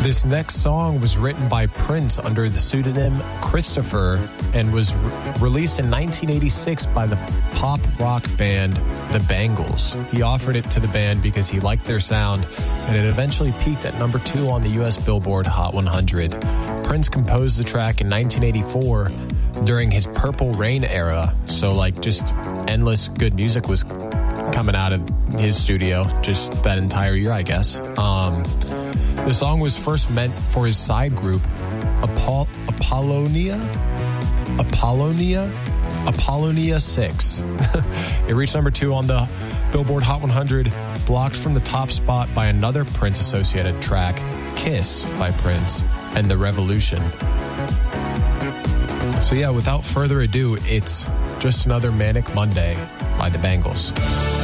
This next song was written by Prince under the pseudonym Christopher and was released in 1986 by the pop rock band The Bangles. He offered it to the band because he liked their sound, and it eventually peaked at number 2 on the U.S. Billboard Hot 100. Prince composed the track in 1984 during his Purple Rain era, so just endless good music was coming out of his studio just that entire year, I guess. The song was first meant for his side group, Apollonia 6. It reached number 2 on the Billboard Hot 100, blocked from the top spot by another Prince-associated track, Kiss by Prince and The Revolution. So yeah, without further ado, it's Just Another Manic Monday by The Bangles.